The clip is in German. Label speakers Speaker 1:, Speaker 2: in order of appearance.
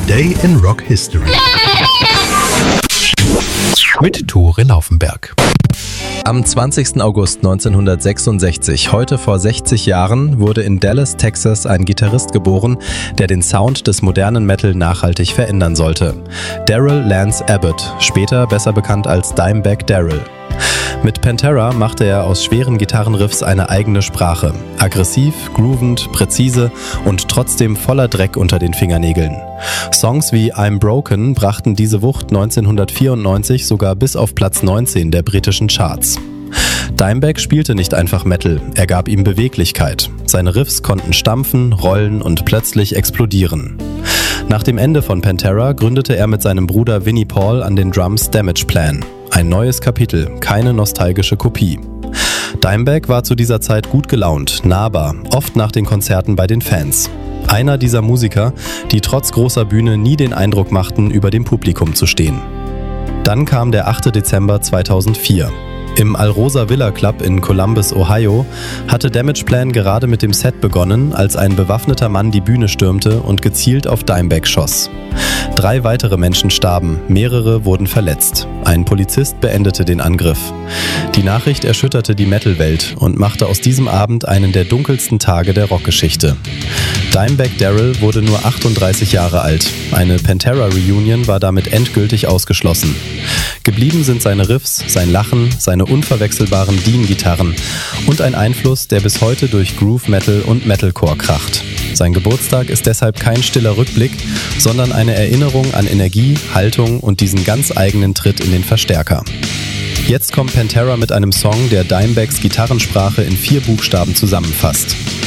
Speaker 1: Today in Rock History mit Tore Laufenberg.
Speaker 2: Am 20. August 1966, heute vor 60 Jahren, wurde in Dallas, Texas, ein Gitarrist geboren, der den Sound des modernen Metal nachhaltig verändern sollte. Darrell Lance Abbott, später besser bekannt als Dimebag Darrell. Mit Pantera machte er aus schweren Gitarrenriffs eine eigene Sprache. Aggressiv, groovend, präzise und trotzdem voller Dreck unter den Fingernägeln. Songs wie I'm Broken brachten diese Wucht 1994 sogar bis auf Platz 19 der britischen Charts. Dimebag spielte nicht einfach Metal, er gab ihm Beweglichkeit. Seine Riffs konnten stampfen, rollen und plötzlich explodieren. Nach dem Ende von Pantera gründete er mit seinem Bruder Vinnie Paul an den Drums Damageplan. Ein neues Kapitel, keine nostalgische Kopie. Dimebag war zu dieser Zeit gut gelaunt, nahbar, oft nach den Konzerten bei den Fans. Einer dieser Musiker, die trotz großer Bühne nie den Eindruck machten, über dem Publikum zu stehen. Dann kam der 8. Dezember 2004. Im Alrosa Villa Club in Columbus, Ohio, hatte Damageplan gerade mit dem Set begonnen, als ein bewaffneter Mann die Bühne stürmte und gezielt auf Dimebag schoss. 3 weitere Menschen starben, mehrere wurden verletzt. Ein Polizist beendete den Angriff. Die Nachricht erschütterte die Metal-Welt und machte aus diesem Abend einen der dunkelsten Tage der Rockgeschichte. Dimebag Darrell wurde nur 38 Jahre alt. Eine Pantera-Reunion war damit endgültig ausgeschlossen. Geblieben sind seine Riffs, sein Lachen, seine unverwechselbaren Dean-Gitarren und ein Einfluss, der bis heute durch Groove Metal und Metalcore kracht. Sein Geburtstag ist deshalb kein stiller Rückblick, sondern eine Erinnerung an Energie, Haltung und diesen ganz eigenen Tritt in den Verstärker. Jetzt kommt Pantera mit einem Song, der Dimebags Gitarrensprache in 4 Buchstaben zusammenfasst.